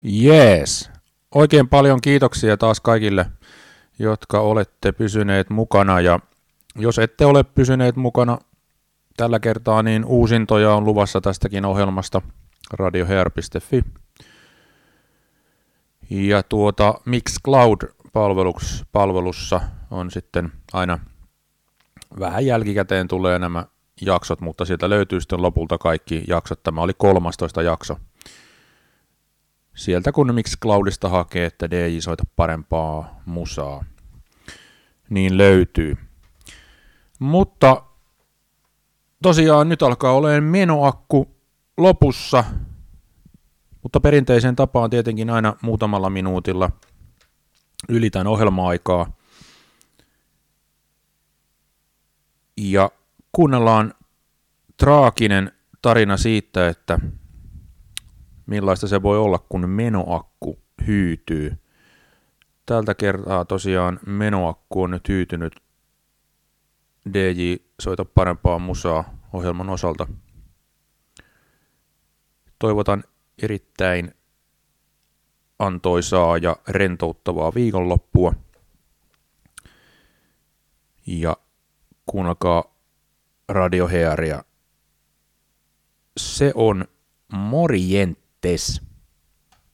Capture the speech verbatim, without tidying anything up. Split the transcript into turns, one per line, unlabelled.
Jees. Oikein paljon kiitoksia taas kaikille, jotka olette pysyneet mukana. Ja jos ette ole pysyneet mukana tällä kertaa, niin uusintoja on luvassa tästäkin ohjelmasta radiohear piste fi. Ja tuota Mixcloud-palvelussa on sitten aina vähän jälkikäteen tulee nämä jaksot, mutta sieltä löytyy sitten lopulta kaikki jaksot. Tämä oli kolmastoista jakso. Sieltä kun Mixcloudista hakee, että D J soita parempaa musaa, niin löytyy. Mutta tosiaan nyt alkaa olemaan menoakku lopussa, mutta perinteiseen tapaan tietenkin aina muutamalla minuutilla ylitän ohjelma-aikaa. Ja kuunnellaan traaginen tarina siitä, että millaista se voi olla, kun menoakku hyytyy. Tältä kertaa tosiaan menoakku on nyt hyytynyt D J soita parempaa musaa ohjelman osalta. Toivotan erittäin antoisaa ja rentouttavaa viikonloppua. Ja kuunnelkaa radiohearia. Se on morjentes.